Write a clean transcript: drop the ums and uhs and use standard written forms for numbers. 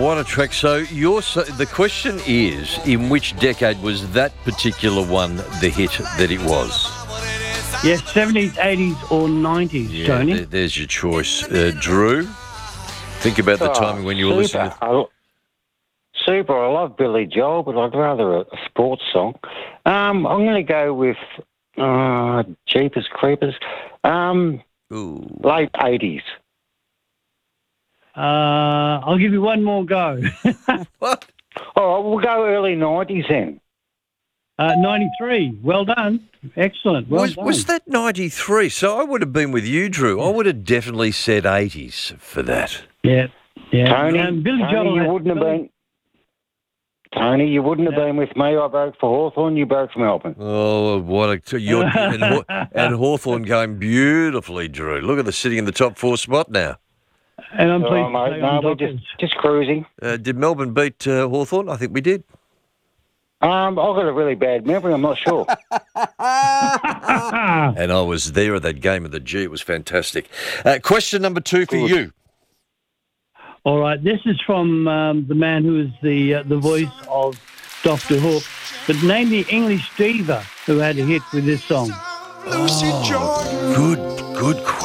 What a track. So the question is, in which decade was that particular one the hit that it was? Yes, 70s, 80s or 90s, Tony. There's your choice. Drew, think about the timing when you were listening. Super. I love Billy Joel, but I'd rather a sports song. I'm going to go with Jeepers Creepers. Late 80s. I'll give you one more go. What? All right, we'll go early 90s then. 93. Well done. Excellent. Well done. Was that 93? So I would have been with you, Drew. I would have definitely said 80s for that. Yeah. Tony, Billy Joel, you wouldn't have been. Tony, you wouldn't have been with me. I voted for Hawthorn. You voted for Melbourne. Oh, and Hawthorn going beautifully, Drew. Look at the sitting in the top 4 spot now. And I'm pleased mate. No, we're just cruising. Did Melbourne beat Hawthorn? I think we did. I've got a really bad memory. I'm not sure. And I was there at that game of the G. It was fantastic. Question number 2 for you. All right, this is from the man who is the voice of Dr. Hook, but name the English diva who had a hit with this song. Good question.